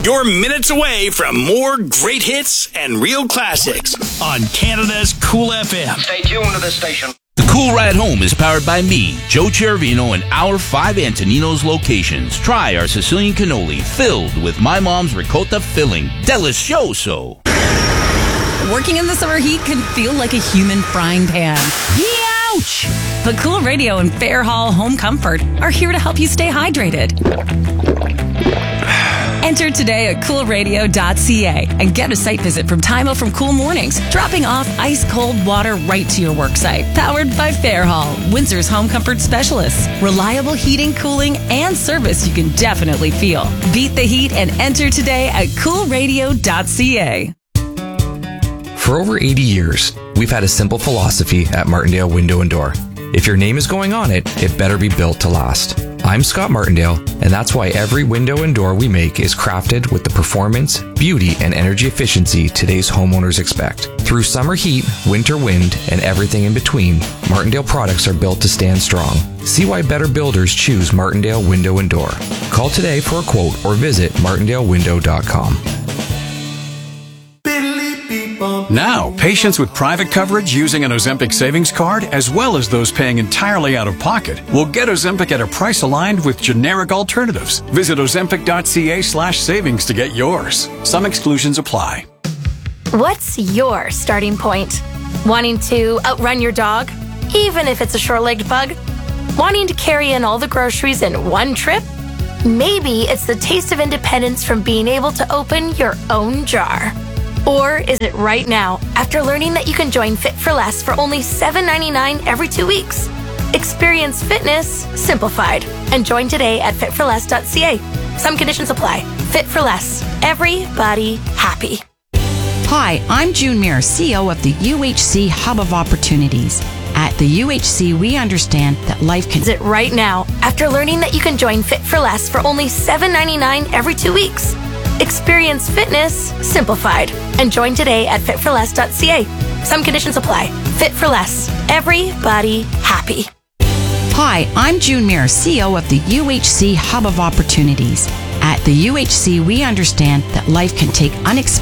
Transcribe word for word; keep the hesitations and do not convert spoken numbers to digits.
You're minutes away from more great hits and real classics on Canada's Cool F M. Stay tuned to this station. The Cool Ride Home is powered by me, Joe Chervino, and our five Antonino's locations. Try our Sicilian cannoli filled with my mom's ricotta filling. Delicioso. Working in the summer heat can feel like a human frying pan. Ouch! But Cool Radio and Fairhall Home Comfort are here to help you stay hydrated. Enter today at cool radio dot c a and get a site visit from Timo from Cool Mornings, dropping off ice-cold water right to your work site. Powered by Fairhall, Windsor's home comfort specialists. Reliable heating, cooling, and service you can definitely feel. Beat the heat and enter today at cool radio dot c a. For over eighty years, we've had a simple philosophy at Martindale Window and Door. If your name is going on it, it better be built to last. I'm Scott Martindale, and that's why every window and door we make is crafted with the performance, beauty, and energy efficiency today's homeowners expect. Through summer heat, winter wind, and everything in between, Martindale products are built to stand strong. See why better builders choose Martindale Window and Door. Call today for a quote or visit martindale window dot com. Now, patients with private coverage using an Ozempic savings card, as well as those paying entirely out of pocket, will get Ozempic at a price aligned with generic alternatives. Visit ozempic dot c a slash savings to get yours. Some exclusions apply. What's your starting point? Wanting to outrun your dog, even if it's a short-legged bug? Wanting to carry in all the groceries in one trip? Maybe it's the taste of independence from being able to open your own jar. Or is it right now, after learning that you can join Fit for Less for only seven ninety-nine every two weeks? Experience fitness simplified and join today at fit for less dot c a. Some conditions apply. Fit for Less. Everybody happy. Hi, I'm June Muir, C E O of the U H C Hub of Opportunities. At the U H C, we understand that life can... Is it right now, after learning that you can join Fit for Less for only seven ninety-nine every two weeks? Experience fitness simplified and join today at fit for less dot c a. Some conditions apply. Fit for Less. Everybody happy. Hi, I'm June Muir, C E O of the U H C Hub of Opportunities. At the U H C, we understand that life can take unexpected